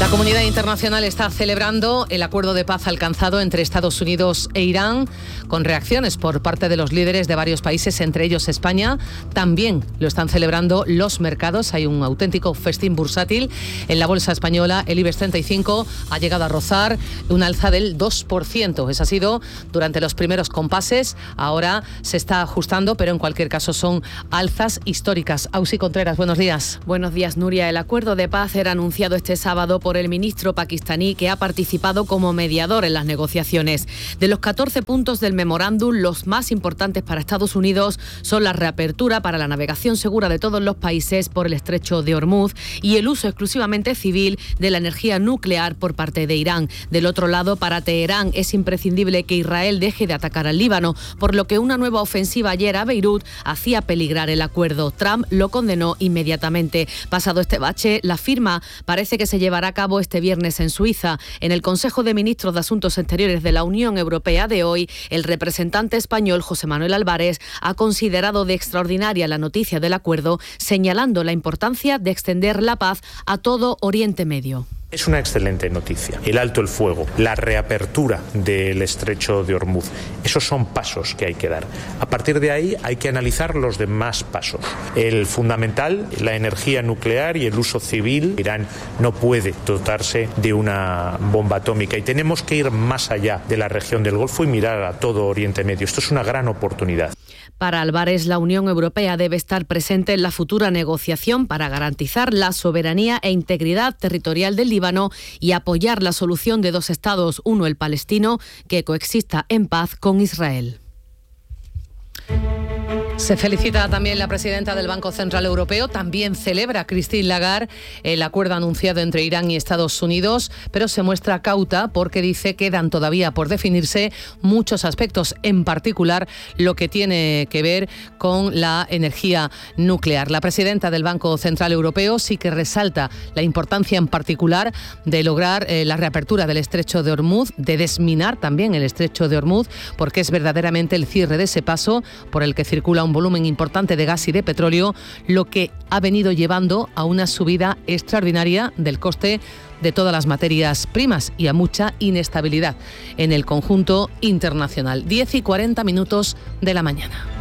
La comunidad internacional está celebrando el acuerdo de paz alcanzado entre Estados Unidos e Irán, con reacciones por parte de los líderes de varios países, entre ellos España. También lo están celebrando los mercados. Hay un auténtico festín bursátil. En la bolsa española, el IBEX 35 ha llegado a rozar un alza del 2%. Eso ha sido durante los primeros compases. Ahora se está ajustando, pero en cualquier caso son alzas históricas. Ausi Contreras, buenos días. Buenos días, Nuria. El acuerdo de paz era anunciado este sábado por el ministro pakistaní, que ha participado como mediador en las negociaciones. De los 14 puntos del memorándum, los más importantes para Estados Unidos son la reapertura para la navegación segura de todos los países por el estrecho de Hormuz y el uso exclusivamente civil de la energía nuclear por parte de Irán. Del otro lado, para Teherán es imprescindible que Israel deje de atacar al Líbano, por lo que una nueva ofensiva ayer a Beirut hacía peligrar el acuerdo. Trump lo condenó inmediatamente. Pasado este bache, la firma parece que se llevará a cabo este viernes en Suiza. En el Consejo de Ministros de Asuntos Exteriores de la Unión Europea de hoy, el representante español José Manuel Álvarez ha considerado de extraordinaria la noticia del acuerdo, señalando la importancia de extender la paz a todo Oriente Medio. Es una excelente noticia. El alto el fuego, la reapertura del estrecho de Hormuz, esos son pasos que hay que dar. A partir de ahí hay que analizar los demás pasos. El fundamental, la energía nuclear y el uso civil. Irán no puede dotarse de una bomba atómica y tenemos que ir más allá de la región del Golfo y mirar a todo Oriente Medio. Esto es una gran oportunidad. Para Álvarez, la Unión Europea debe estar presente en la futura negociación para garantizar la soberanía e integridad territorial del Líbano y apoyar la solución de dos estados, uno el palestino, que coexista en paz con Israel. Se felicita también la presidenta del Banco Central Europeo. También celebra Christine Lagarde el acuerdo anunciado entre Irán y Estados Unidos, pero se muestra cauta porque dice que quedan todavía por definirse muchos aspectos, en particular lo que tiene que ver con la energía nuclear. La presidenta del Banco Central Europeo sí que resalta la importancia en particular de lograr la reapertura del estrecho de Hormuz, de desminar también el estrecho de Hormuz, porque es verdaderamente el cierre de ese paso por el que circula un volumen importante de gas y de petróleo, lo que ha venido llevando a una subida extraordinaria del coste de todas las materias primas y a mucha inestabilidad en el conjunto internacional. 10:40 de la mañana.